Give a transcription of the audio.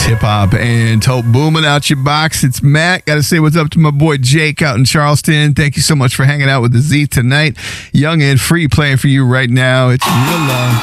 Hip hop and Tote booming out your box. It's Matt. Got to say what's up to my boy Jake out in Charleston. Thank you so much for hanging out with the Z tonight. Young and Free playing for you right now. It's Real Love.